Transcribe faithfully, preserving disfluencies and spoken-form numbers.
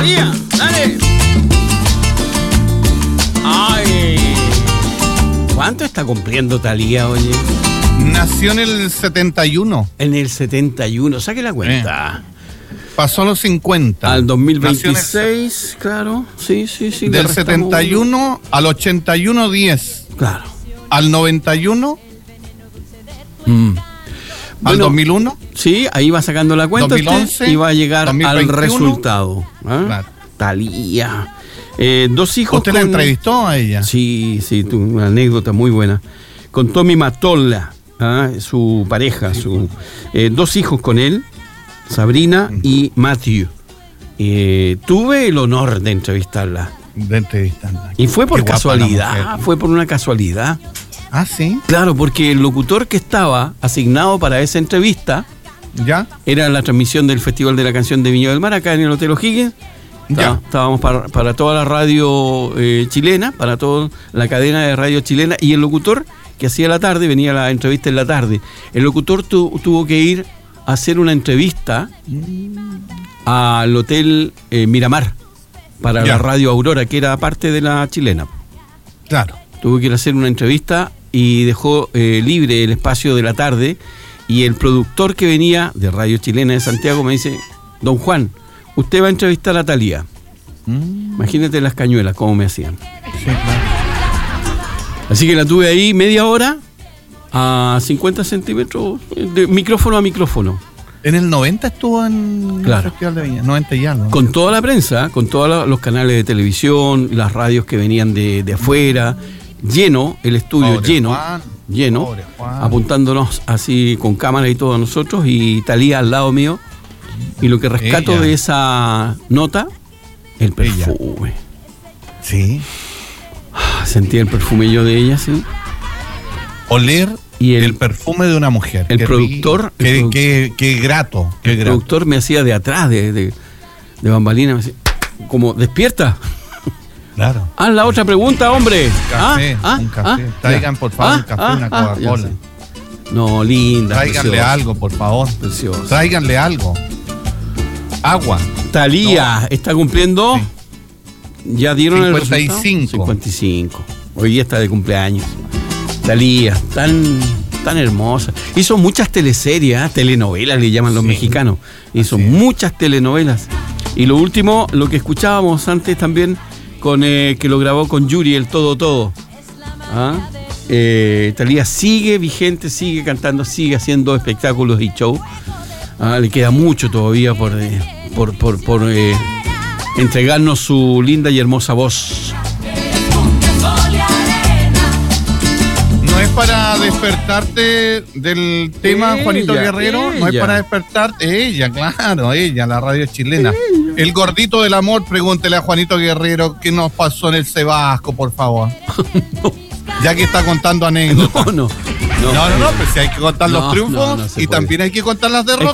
Talía, dale. Ay. ¿Cuánto está cumpliendo Talía, oye? Nació en el setenta y uno. En el setenta y uno, saque la cuenta. Eh. Pasó a los cincuenta. Al dos mil veintiséis, el... claro. Sí, sí, sí. Del setenta y uno uno. Al ochenta y uno, diez. Claro. Al noventa y uno. Mm. Al Bueno, dos mil uno. Sí, ahí va sacando la cuenta dos mil once, y va a llegar dos mil veintiuno, al resultado. ¿Ah? Claro. Talía. Eh, dos hijos. ¿Usted con... la entrevistó a ella? Sí, sí, tu, una anécdota muy buena. Con Tommy Mottola, ¿ah? Su pareja, su eh, dos hijos con él, Sabrina uh-huh. y Matthew. Eh, tuve el honor de entrevistarla. De entrevistarla. Y fue por Qué casualidad, fue por una casualidad. Ah, sí. Claro, porque el locutor que estaba asignado para esa entrevista ya era la transmisión del Festival de la Canción de Viña del Mar acá en el Hotel O'Higgins. Ya. Estábamos para, para toda la radio eh, chilena, para toda la cadena de radio chilena, y el locutor que hacía la tarde, venía la entrevista en la tarde. El locutor tu, tuvo que ir a hacer una entrevista al Hotel eh, Miramar para ya. la radio Aurora, que era parte de la chilena. Claro. Tuvo que ir a hacer una entrevista y dejó eh, libre el espacio de la tarde, y el productor que venía de Radio Chilena de Santiago me dice: don Juan, usted va a entrevistar a Talía. Mm. Imagínate las cañuelas, cómo me hacían. Sí, claro. Así que la tuve ahí media hora a cincuenta centímetros de micrófono a micrófono. En el noventa estuvo en claro. el Festival de Viña, noventa y algo. Con toda la prensa, con todos los canales de televisión, las radios que venían de, de afuera, lleno, el estudio Pobre lleno, Juan. lleno, Pobre Juan. Apuntándonos así con cámara y todo a nosotros, y Talía al lado mío. Y lo que rescato ella. de esa nota, el perfume. Ella. Sí. Sentí el perfume yo de ella, sí. Oler y el, el perfume de una mujer. El qué productor. Qué, el qué, qué grato. Qué el grato. productor me hacía de atrás, de, de, de bambalina, me hacía, como, despierta. Claro. Haz la otra pregunta, hombre. Un café, ah, un café. Ah, Traigan, por favor, ah, un café, ah, una ah, Coca-Cola. No, linda. Tráiganle preciosa. algo, por favor. Preciosa. Tráiganle algo. Agua. Talía no. está cumpliendo. Sí. Ya dieron cincuenta y cinco. el resultado. cincuenta y cinco. Hoy día está de cumpleaños. Talía, tan, tan hermosa. Hizo muchas teleseries, ¿eh? telenovelas le llaman los sí. mexicanos. Hizo sí. muchas telenovelas. Y lo último, lo que escuchábamos antes también, con eh, que lo grabó con Yuri, el Todo Todo. ¿Ah? Eh, Talía sigue vigente, sigue cantando, sigue haciendo espectáculos y show. Ah, le queda mucho todavía por, eh, por, por, por eh, entregarnos su linda y hermosa voz. No es para despertarte del tema, ella, Juanito Guerrero, ella. No es para despertarte, ella, claro, ella, la radio chilena. Ella. El gordito del amor, pregúntele a Juanito Guerrero qué nos pasó en el Cebasco, por favor. no. Ya que está contando anécdotas. No, no. No, no, no, no, pues si hay que contar no, los triunfos no, no y puede. También hay que contar las derrotas.